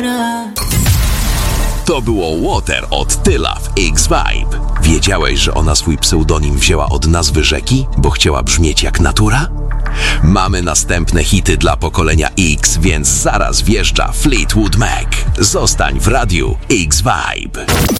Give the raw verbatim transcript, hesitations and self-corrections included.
To było Water od Tyla w X-Vibe. Wiedziałeś, że ona swój pseudonim wzięła od nazwy rzeki, bo chciała brzmieć jak natura? Mamy następne hity dla pokolenia X, więc zaraz wjeżdża Fleetwood Mac. Zostań w radiu X-Vibe.